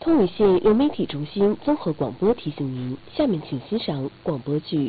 通武县流媒体中心综合广播提醒您，下面请欣赏广播剧。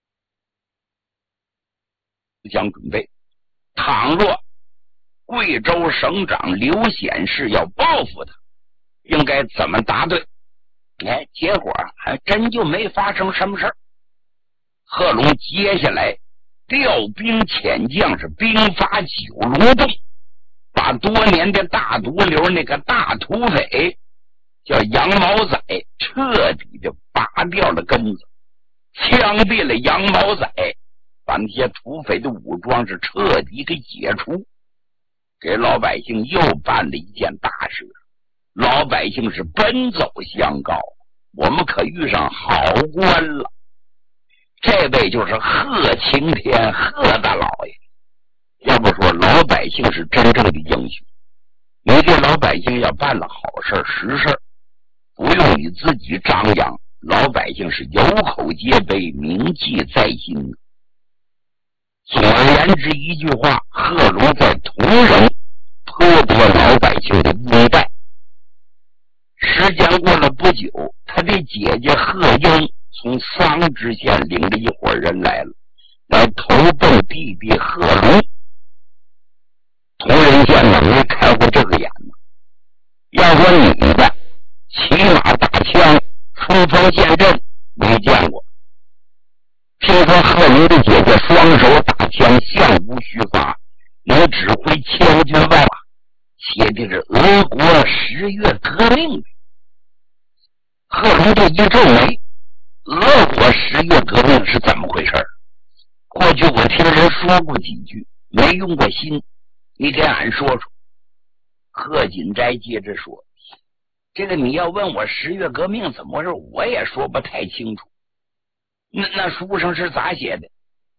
将准备，倘若贵州省长刘显是要报复他，应该怎么答对？哎，结果还真就没发生什么事儿。贺龙接下来调兵遣将，是兵发九龙洞，把多年的大毒瘤那个大土匪叫杨毛仔彻底的拔掉了根子，枪毙了杨毛仔，把那些土匪的武装是彻底给解除，给老百姓又办了一件大事。老百姓是奔走相告，我们可遇上好官了。这位就是贺青天，贺大老爷。要不说老百姓是真正的英雄，你这老百姓要办了好事实事，不用你自己张扬，老百姓是有口皆碑，铭记在心。总而言之一句话，贺龙在同仁颇得老百姓的拥戴。时间过了不久，他的姐姐贺英从桑植县领着一伙人来了，来投奔弟弟贺龙。同仁县哪没开过这个眼呢？要说女的骑马打枪冲锋陷阵没见过，听说贺龙的姐姐双手打枪向无虚发，能指挥千军万马，写的是俄国10月革命的。贺龙这一皱眉，俄国10月革命是怎么回事？过去我听人说过几句，没用过心，你给俺说说。贺锦斋接着说，这个你要问我10月革命怎么回事，我也说不太清楚。那书上是咋写的？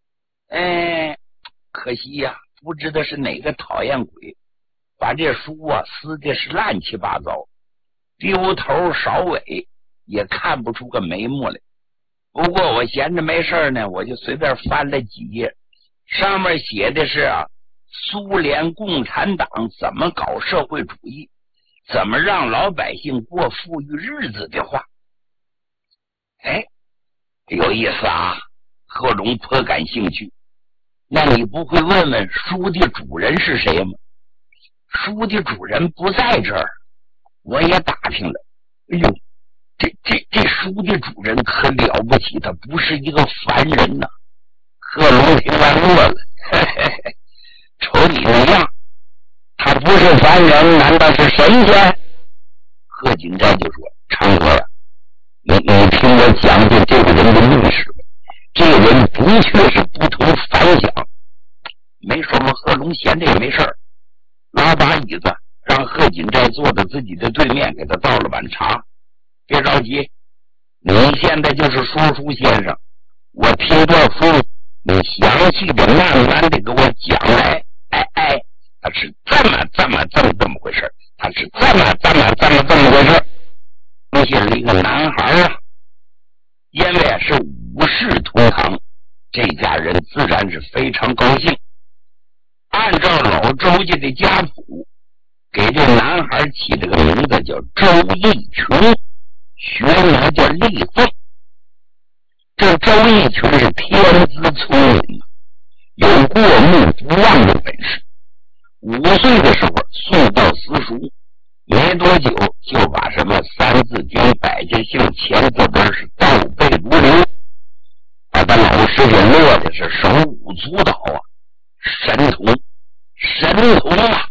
可惜呀，不知道是哪个讨厌鬼把这书撕的是乱七八糟，丢头少尾，也看不出个眉目来。不过我闲着没事呢，我就随便翻了几页，上面写的是苏联共产党怎么搞社会主义，怎么让老百姓过富裕日子的话。有意思啊，贺龙颇感兴趣。那你不会问问书的主人是谁吗？书的主人不在这儿，我也打听了。哎呦，这书的主人可了不起，他不是一个凡人呐。贺龙听完乐了，嘿嘿嘿，瞅你那样，他不是凡人，难道是神仙？贺锦斋就说，昌哥呀，你听我讲讲这个人的历史吧。这个人的确是不同凡响。没什么，贺龙闲着也没事儿，拉把椅子让贺锦斋坐在自己的对面，给他倒了碗茶。别着急，你现在就是说书先生，我听段书，你详细的慢慢的给我讲来。他是这么回事，他是这么回事。出现了一个男孩因为是武士同堂，这家人自然是非常高兴。按照老周家的家谱，给这男孩起了个名字叫周义群，学名叫立凤。这周义群是天资聪明，有过目不忘的本事。5岁的时候送到私塾，没多久就把什么三字经、百家姓、千字文是倒背如流，把他老师给乐的是手舞足蹈啊！神童啊！